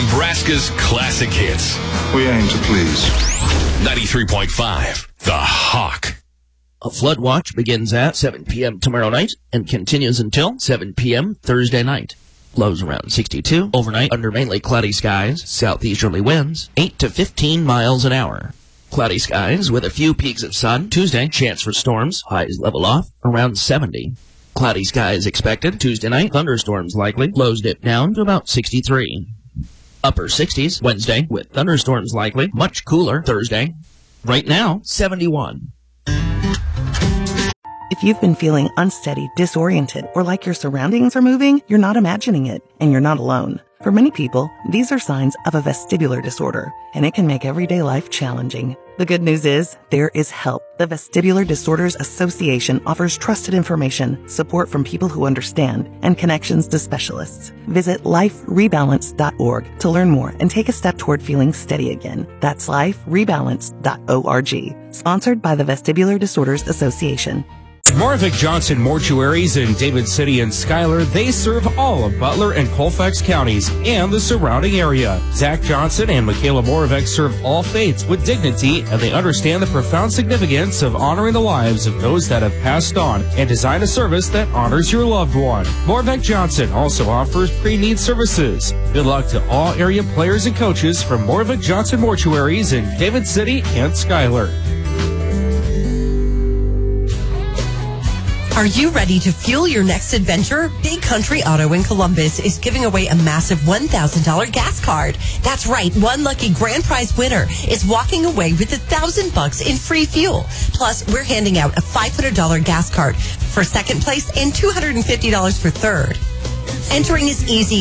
Nebraska's classic hits. We aim to please. 93.5, The Hawk. A flood watch begins at 7 p.m. tomorrow night and continues until 7 p.m. Thursday night. Lows around 62. Overnight under mainly cloudy skies. Southeasterly winds 8 to 15 miles an hour. Cloudy skies with a few peaks of sun. Tuesday, chance for storms. Highs level off around 70. Cloudy skies expected. Tuesday night, thunderstorms likely. Lows dip down to about 63. Upper 60s Wednesday with thunderstorms likely. Much cooler Thursday. Right now, 71. If you've been feeling unsteady, disoriented, or like your surroundings are moving, you're not imagining it, and you're not alone. For many people, these are signs of a vestibular disorder, and it can make everyday life challenging. The good news is, there is help. The Vestibular Disorders Association offers trusted information, support from people who understand, and connections to specialists. Visit liferebalance.org to learn more and take a step toward feeling steady again. That's liferebalance.org. Sponsored by the Vestibular Disorders Association. Moravec Johnson Mortuaries in David City and Schuyler, they serve all of Butler and Colfax counties and the surrounding area. Zach Johnson and Michaela Moravec serve all faiths with dignity, and they understand the profound significance of honoring the lives of those that have passed on and design a service that honors your loved one. Moravec Johnson also offers pre-need services. Good luck to all area players and coaches from Moravec Johnson Mortuaries in David City and Schuyler. Are you ready to fuel your next adventure? Big Country Auto in Columbus is giving away a massive $1,000 gas card. That's right, one lucky grand prize winner is walking away with $1,000 in free fuel. Plus, we're handing out a $500 gas card for second place and $250 for third. Entering is easy.